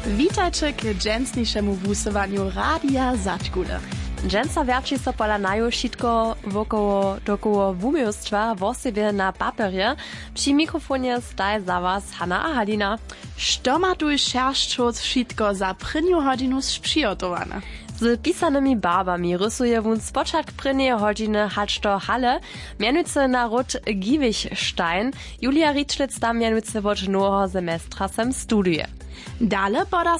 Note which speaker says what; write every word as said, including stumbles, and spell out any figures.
Speaker 1: Witajcie k dżęsniejszemu wusowaniu Radia Zadgule.
Speaker 2: Dżęsa wierci so pola naju šitko wokoło dokoło wumiostwa w osobie na papierie. Przy mikrofonie staj za was Hanna a Halina.
Speaker 1: Što ma tu szerszczoc šitko za prynju hodinu sprzygotowane?
Speaker 2: Z pisanymi barbami rysuje wun spoczatk prynje hodiny hacz do hale, mianujcy na ród Giwichstein. Julia Rietschlitz tam mianujcy wot nowego semestra sem studuje.
Speaker 1: Dale poda